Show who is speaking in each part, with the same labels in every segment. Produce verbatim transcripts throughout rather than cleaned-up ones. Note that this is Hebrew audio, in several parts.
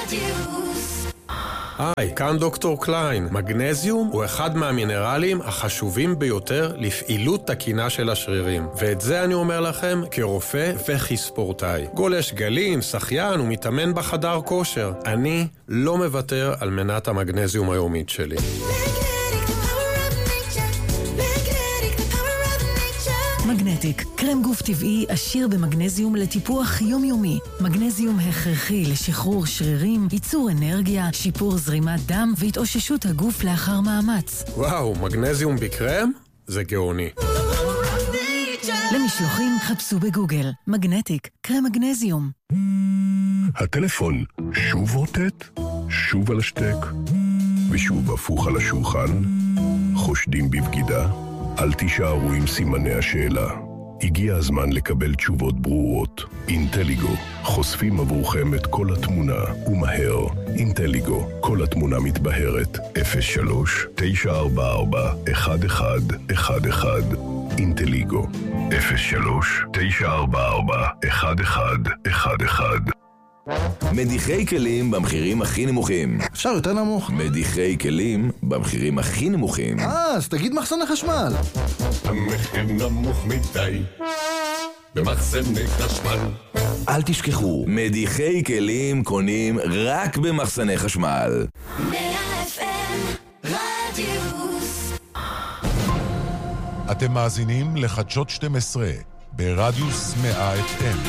Speaker 1: היי, כאן דוקטור קליין. מגנזיום הוא אחד מהמינרלים החשובים ביותר לפעילות תקינה של השרירים. ואת זה אני אומר לכם כרופא וכספורטאי. גולש גלים, שחיין ומתאמן בחדר כושר. אני לא מוותר על מנת המגנזיום היומית שלי.
Speaker 2: מגנטיק, קרם גוף טבעי עשיר במגנזיום לטיפוח יומיומי. מגנזיום הכרחי לשחרור שרירים, ייצור אנרגיה, שיפור זרימת דם והתאוששות הגוף לאחר מאמץ.
Speaker 1: וואו, מגנזיום בקרם? זה גאוני.
Speaker 2: למשלוחים חפשו בגוגל. מגנטיק, קרם מגנזיום.
Speaker 3: הטלפון שוב רוטט, שוב על השטק, ושוב הפוך על השולחן. חושדים בבגידה? אל תישארו עם סימני השאלה. הגיע הזמן לקבל תשובות ברורות. אינטליגו, חושפים עבורכם את כל התמונה, ומהר. אינטליגו, כל התמונה מתבהרת. אפס שלוש תשע ארבע ארבע אחת אחד אחד אחד. אינטליגו, אפס שלוש תשע ארבע ארבע אחת אחד אחד אחד.
Speaker 4: מדיחי כלים במחירים הכי נמוכים.
Speaker 5: אפשר יותר נמוך?
Speaker 4: מדיחי כלים במחירים הכי נמוכים.
Speaker 5: אה, אז תגיד מחסני חשמל.
Speaker 6: המחיר נמוך מדי במחסני חשמל.
Speaker 4: אל תשכחו, מדיחי כלים קונים רק במחסני חשמל.
Speaker 7: מאה אף אם רדיוס.
Speaker 8: אתם מאזינים לחדשות שתים עשרה ברדיוס מאה אף אם.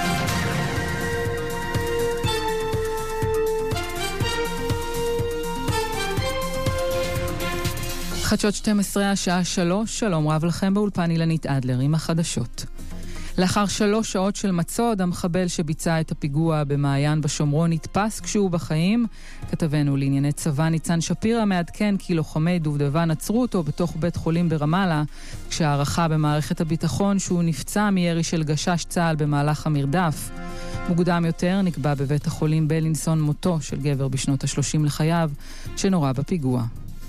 Speaker 9: חדשות שתים עשרה השעה שלוש, שלום רב לכם באולפן אילנית אדלר עם החדשות. לאחר שלוש שעות של מצוד, המחבל שביצע את הפיגוע במעיין בשומרון נתפס כשהוא בחיים. כתבנו לענייני צבא ניצן שפירא מעדכן כי לוחמי דובדבן עצרו אותו בתוך בית חולים ברמאללה, כשהערכה במערכת הביטחון שהוא נפצע מירי של גשש צה"ל במהלך המרדף. מוקדם יותר נקבע בבית החולים בלינסון מותו של גבר בשנות ה-שלושים לחייו, שנורא בפיגוע.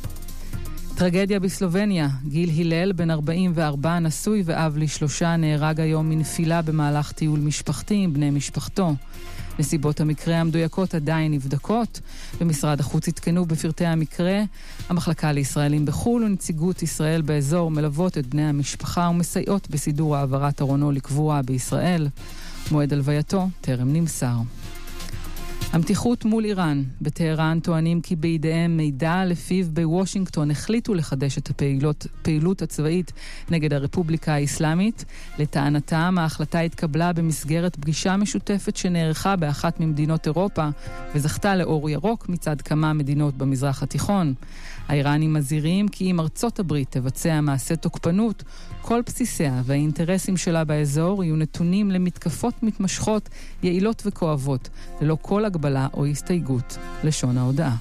Speaker 9: טרגדיה בסלובניה, גיל הלל בן ארבעים וארבע נשוי ואב לשלושה נהרג היום מנפילה במהלך טיול משפחתי עם בני משפחתו. נסיבות המקרה המדויקות עדיין נבדקות. במשרד החוץ התקנו בפרטי המקרה. המחלקה לישראלים בחול ונציגות ישראל באזור מלוות את בני המשפחה ומסייעות בסידור העברת ארונו לקבורה בישראל. מועד הלווייתו טרם נמסר. המתיחות מול איראן. בטהרן טוענים כי בידיהם מידע לפיו בוושינגטון החליטו לחדש את הפעילות, פעילות הצבאית נגד הרפובליקה האסלאמית. לטענתם ההחלטה התקבלה במסגרת פגישה משותפת שנערכה באחת ממדינות אירופה וזכתה לאור ירוק מצד כמה מדינות במזרח התיכון. האיראנים מזהירים כי אם ארצות הברית תבצע מעשה תוקפנות, כל בסיסיה והאינטרסים שלה באזור יהיו נתונים למתקפות מתמשכות, יעילות וכואבות, ללא כל הגבלה או הסתייגות. לשון ההודעה.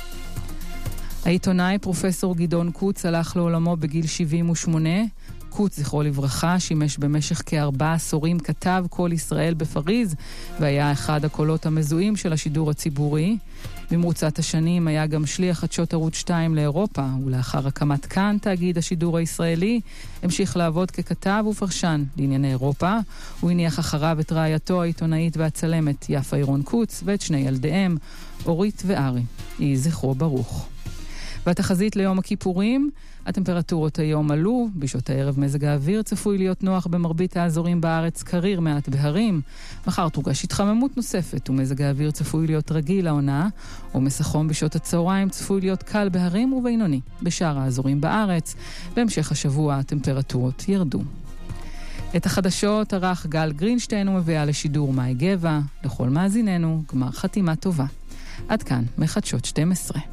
Speaker 9: העיתונאי פרופסור גדעון קוץ הלך לעולמו בגיל שבעים ושמונה. קוץ, זכרו לברכה, שימש במשך כארבעה עשורים כתב כל ישראל בפריז, והיה אחד הקולות המזוהים של השידור הציבורי. במרוצת השנים היה גם שליח חדשות ערוץ שתיים לאירופה, ולאחר הקמת כאן תאגיד השידור הישראלי, המשיך לעבוד ככתב ופרשן לענייני אירופה. הוא הניח אחריו את רעייתו העיתונאית והצלמת יפה אירון קוץ, ואת שני ילדיהם, אורית וארי. יהי זכרו ברוך. והתחזית ליום הכיפורים, הטמפרטורות היום עלו, בשעות הערב מזג האוויר צפוי להיות נוח במרבית האזורים בארץ, קריר מעט בהרים. מחר תורגש התחממות נוספת ומזג האוויר צפוי להיות רגיל לעונה, עומס החום בשעות הצהריים צפוי להיות קל בהרים ובינוני בשאר האזורים בארץ. בהמשך השבוע הטמפרטורות ירדו. את החדשות ערך גל גרינשטיין ומביאה לשידור מאי גבע. לכל מאזיננו, גמר חתימה טובה. עד כאן מחדשות שתים עשרה.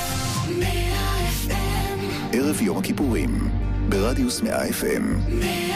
Speaker 3: ערב יום הכיפורים ברדיוס מאה אף אם.